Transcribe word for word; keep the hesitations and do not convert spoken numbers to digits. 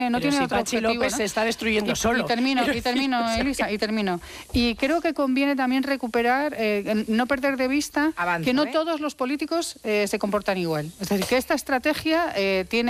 no Pero tiene si otro Patxi objetivo, López ¿no? se está destruyendo y, solo. Y termino, y termino, Elisa, y termino. Y creo que conviene también recuperar, eh, no perder de vista Avanzo, que no ¿eh? todos los políticos eh, se comportan igual. Es decir, que esta estrategia eh, tiene